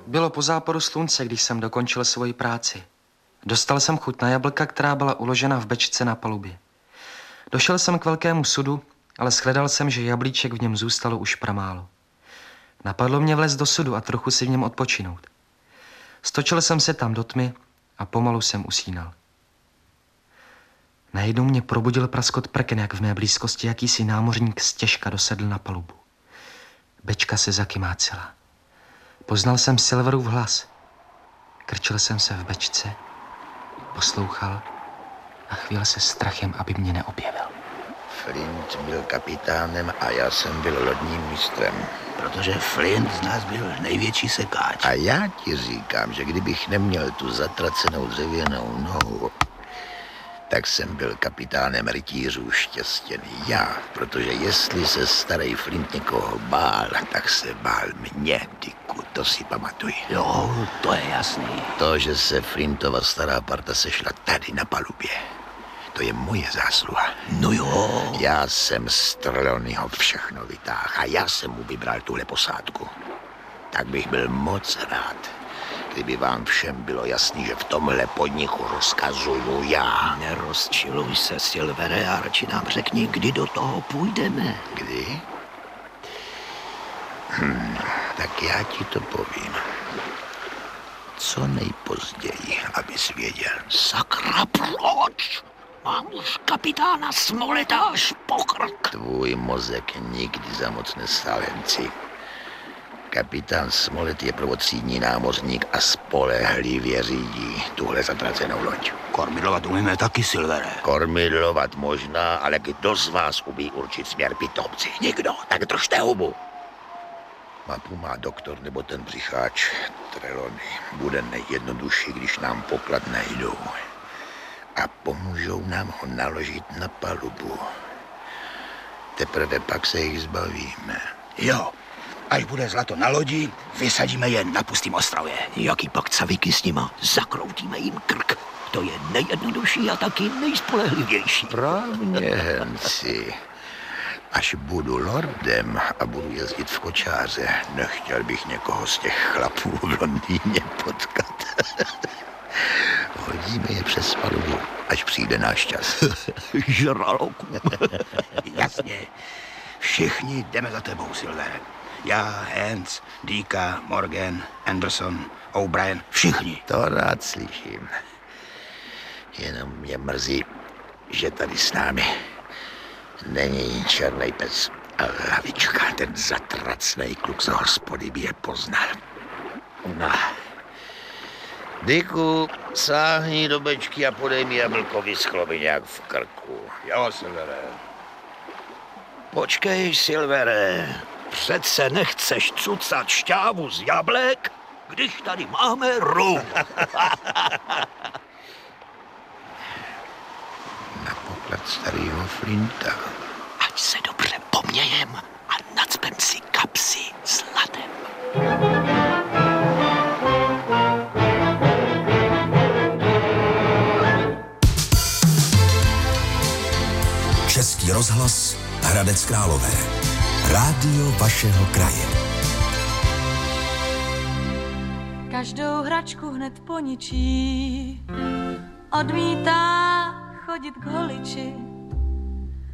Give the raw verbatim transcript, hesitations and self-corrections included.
Bylo po západu slunce, když jsem dokončil svoji práci. Dostal jsem chuť na jablka, která byla uložena v bečce na palubě. Došel jsem k velkému sudu, ale shledal jsem, že jablíček v něm zůstalo už pramálo. Napadlo mě vlézt do sudu a trochu si v něm odpočinout. Stočil jsem se tam do tmy a pomalu jsem usínal. Najednou mě probudil praskot prken, jak v mé blízkosti jakýsi námořník stěžka dosedl na palubu. Bečka se zakymácela. Poznal jsem Silverův hlas. Krčil jsem se v bečce, poslouchal a chvěl se strachem, aby mě neobjevil. Flint byl kapitánem a já jsem byl lodním mistrem. Protože Flint z nás byl největší sekáč. A já ti říkám, že kdybych neměl tu zatracenou dřevěnou nohu, tak jsem byl kapitánem rytířů štěstěný já, protože jestli se starý Flint někoho bál, tak se bál mě, Dicku, to si pamatuj. Jo, to je jasný. To, že se Flintova stará parta sešla tady na palubě, to je moje zásluha. No jo. Já jsem z Trelawneyho všechno vytáhl a já jsem mu vybral tuhle posádku. Tak bych byl moc rád, kdyby vám všem bylo jasný, že v tomhle podniku rozkazuju já. Nerozčiluj se, Silvere, a radši nám řekni, kdy do toho půjdeme. Kdy? Hm, tak já ti to povím. Co nejpozději, abys věděl. Sakra, proč? Mám už kapitána Smoleta až po krk. Tvůj mozek nikdy za moc nestál, Henci. Kapitán Smolet je prvotřídní námořník a spolehlivě řídí tuhle zatracenou loď. Kormidlovat umíme taky, Silvere. Kormidlovat možná, ale kdo z vás umí určit směr pitomci? Nikdo, tak držte hubu. Mapu má doktor nebo ten břicháč Trelawney. Bude nejjednodušší, když nám poklad najdou. A pomůžou nám ho naložit na palubu. Teprve pak se jich zbavíme. Jo. Až bude zlato na lodi, vysadíme je na pustým ostrově. Jaký pak caviky s nima? Zakroutíme jim krk. To je nejjednodušší a taky nejspolehlivější. Právně, Henci. Až budu lordem a budu jezdit v kočáře, nechtěl bych někoho z těch chlapů v Londýně potkat. Hodíme je přes palubu, až přijde náš čas. Žraloku. Jasně. Všichni jdeme za tebou, Silver. Já, Hans, Dika, Morgan, Anderson, O'Brien, všichni. To rád slyším. Jenom mě mrzí, že tady s námi není černý pes. A hlavička, ten zatracnej kluk z hospody by je poznal. No. Diku, sáhni do bečky a podej mi jablkový sklobiňák v krku. Jo, Silvere. Počkej, Silvere. Přece nechceš cucat šťávu z jablek, když tady máme rum. Na poklad starého Flinta. Ať se dobře pomějem a nacpem si kapsy zlatem. Český rozhlas Hradec Králové. Rádio vašeho kraje. Každou hračku hned poničí, odmítá chodit k holiči.